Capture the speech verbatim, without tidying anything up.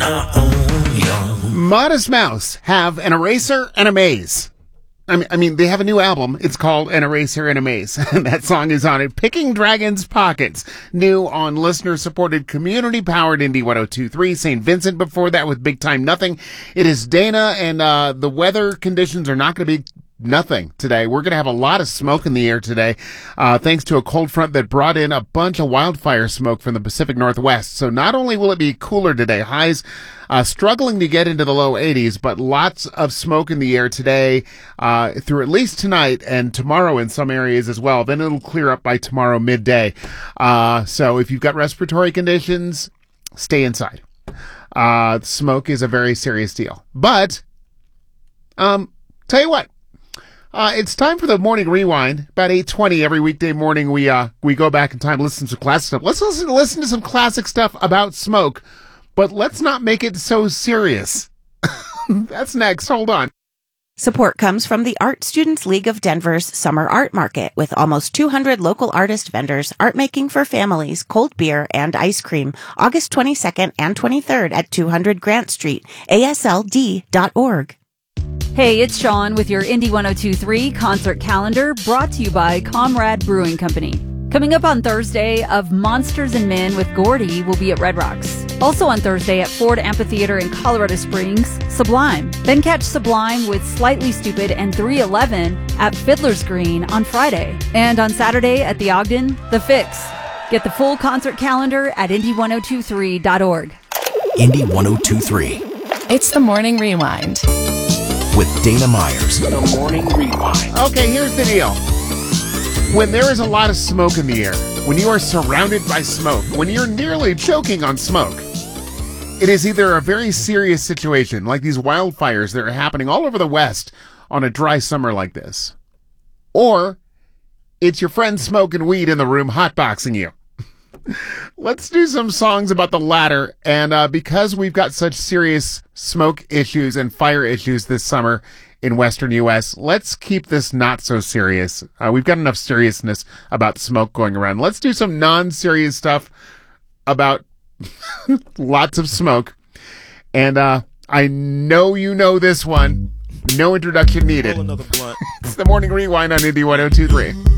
Modest Mouse have an eraser and a maze. I mean, I mean, they have a new album. It's called An Eraser and a Maze. And that song is on it. Picking Dragons Pockets. New on listener-supported, community-powered Indie one oh two point three. Saint Vincent before that with Big Time Nothing. It is Dana, and uh the weather conditions are not going to be nothing today. We're going to have a lot of smoke in the air today, uh, thanks to a cold front that brought in a bunch of wildfire smoke from the Pacific Northwest. So not only will it be cooler today, highs uh, struggling to get into the low eighties, but lots of smoke in the air today, uh, through at least tonight and tomorrow in some areas as well. Then it'll clear up by tomorrow midday. Uh, so if you've got respiratory conditions, stay inside. Uh, smoke is a very serious deal. But, um, tell you what. Uh, it's time for the morning rewind. About eight twenty every weekday morning, we uh we go back in time, listen to some classic stuff. Let's listen, listen to some classic stuff about smoke, but let's not make it so serious. That's next. Hold on. Support comes from the Art Students League of Denver's Summer Art Market, with almost two hundred local artist vendors, art making for families, cold beer, and ice cream, August twenty-second and twenty-third at two hundred Grant Street, A S L D dot org. Hey, it's Sean with your Indie one oh two point three concert calendar, brought to you by Comrade Brewing Company. Coming up on Thursday, Of Monsters and Men with Gordy will be at Red Rocks. Also on Thursday at Ford Amphitheater in Colorado Springs, Sublime. Then catch Sublime with Slightly Stupid and three eleven at Fiddler's Green on Friday. And on Saturday at the Ogden, The Fix. Get the full concert calendar at indie one oh two three dot org. Indie one oh two point three. It's the Morning Rewind with Dana Myers. The Morning Rewind. Okay, here's the deal. When there is a lot of smoke in the air, when you are surrounded by smoke, when you're nearly choking on smoke, it is either a very serious situation, like these wildfires that are happening all over the West on a dry summer like this, or it's your friend smoking weed in the room hotboxing you. Let's do some songs about the latter, and uh, because we've got such serious smoke issues and fire issues this summer in Western U S, let's keep this not so serious. Uh, we've got enough seriousness about smoke going around. Let's do some non-serious stuff about lots of smoke. And uh, I know you know this one. No introduction needed. It's the Morning Rewind on Indie one oh two point three.